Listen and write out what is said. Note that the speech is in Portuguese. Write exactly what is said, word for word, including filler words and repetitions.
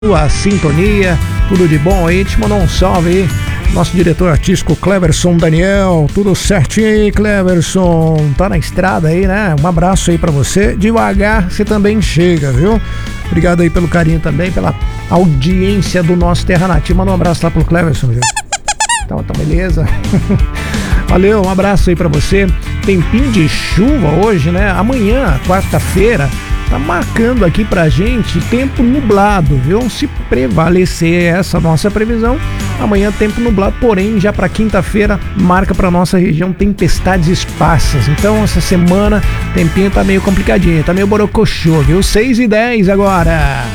Sua sintonia, tudo de bom aí, te mandou um salve aí, nosso diretor artístico Cleverson Daniel, tudo certinho aí, Cleverson, tá na estrada aí, né? Um abraço aí pra você, devagar você também chega, viu? Obrigado aí pelo carinho também, pela audiência do nosso Terra Nativa, manda um abraço lá pro Cleverson, viu? Então, então beleza. Valeu, um abraço aí pra você. Tempinho de chuva hoje, né? Amanhã, quarta-feira, tá marcando aqui pra gente tempo nublado, viu? Se prevalecer essa nossa previsão, amanhã tempo nublado, porém já pra quinta-feira marca pra nossa região tempestades esparsas. Então essa semana tempinho tá meio complicadinho, tá meio borocochô, viu? seis e dez agora.